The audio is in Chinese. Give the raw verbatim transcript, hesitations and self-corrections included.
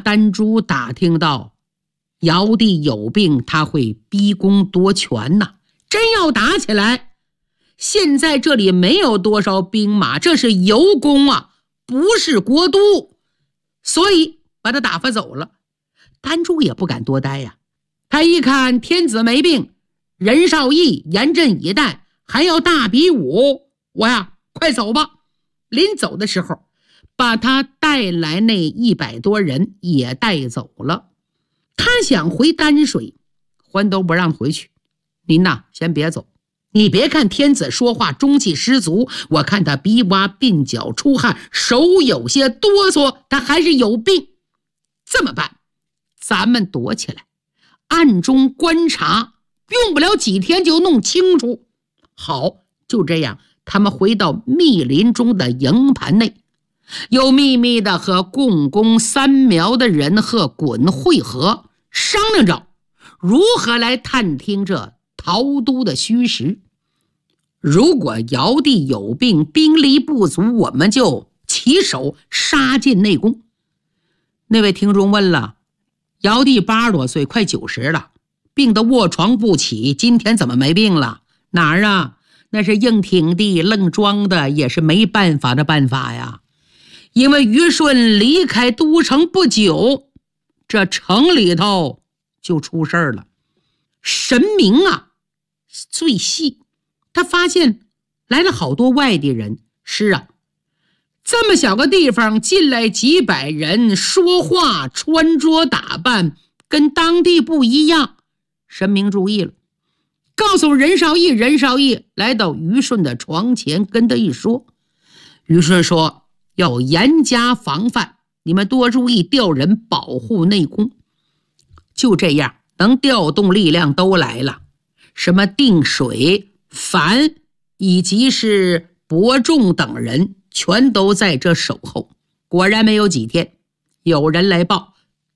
丹朱打听到尧帝有病，他会逼宫夺权呐、啊。真要打起来，现在这里没有多少兵马，这是游宫啊，不是国都，所以把他打发走了。丹朱也不敢多待呀、啊，他一看天子没病，任少义严阵以待，还要大比武，我呀快走吧。临走的时候，把他带来那一百多人也带走了。他想回丹水，欢都不让回去。您呐，先别走。你别看天子说话中气十足，我看他鼻洼鬓角出汗，手有些哆嗦，他还是有病。这么办，咱们躲起来，暗中观察，用不了几天就弄清楚。好，就这样，他们回到密林中的营盘内，又秘密的和共工三苗的人和滚会合，商量着如何来探听这陶都的虚实。如果尧帝有病，兵力不足，我们就起手杀进内宫。那位听众问了，尧帝八十多岁，快九十了，病得卧床不起，今天怎么没病了？哪儿啊？那是硬挺地愣装的，也是没办法的办法呀。因为虞舜离开都城不久，这城里头就出事儿了。神明啊最细，他发现来了好多外地人。是啊，这么小个地方进来几百人，说话穿着打扮跟当地不一样。神明注意了，告诉任少义，任少义来到虞舜的床前，跟他一说。虞舜说要严加防范，你们多注意调人保护内宫。就这样，能调动力量都来了，什么定水、樊以及是伯仲等人全都在这守候。果然没有几天，有人来报